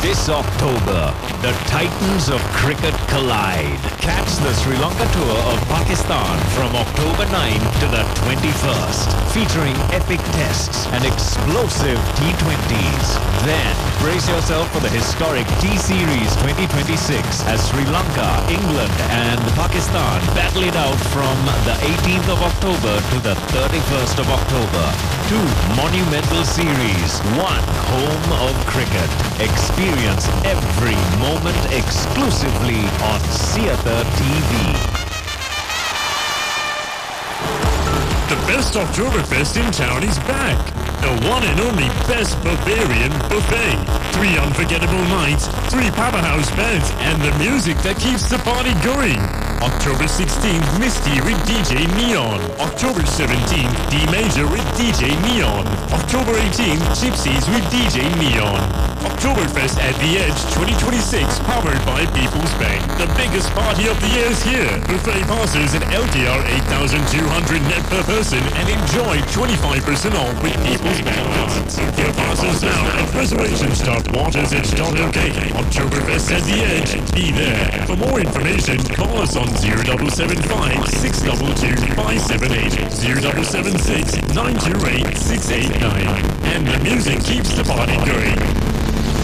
This October, the Titans of cricket collide. Catch the Sri Lanka tour of Pakistan from October 9 to the 21st, featuring epic tests and explosive T20s. Then, brace yourself for the historic T-Series 2026 as Sri Lanka, England and Pakistan battle it out from the 18th of October to the 31st of October. Two monumental series, one home of cricket. Experience every moment exclusively on Siata TV. The best Oktoberfest in town is back. The one and only Best Bavarian Buffet. 3 unforgettable nights, 3 powerhouse bands, and the music that keeps the party going. October 16th, Misty with DJ Neon. October 17th, D Major with DJ Neon. October 18th, Gypsies with DJ Neon. Oktoberfest at the Edge 2026, powered by People's Bank. The biggest party of the year is here. Buffet passes at LTR 8,200 net per person and enjoy 25% off with People's Bank cards. Get passes now at reservation.watersedge.lk. Oktoberfest at the Edge. Be there. For more information, call us on 0775 622 578, 0776 928 689. And the music keeps the party going.